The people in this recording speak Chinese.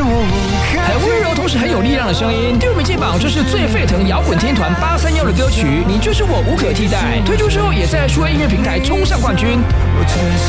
很温柔，同时很有力量的声音。第5名进榜，这是最沸腾摇滚天团831的歌曲《你就是我无可替代》，推出之后也在数位音乐平台冲上冠军。 我只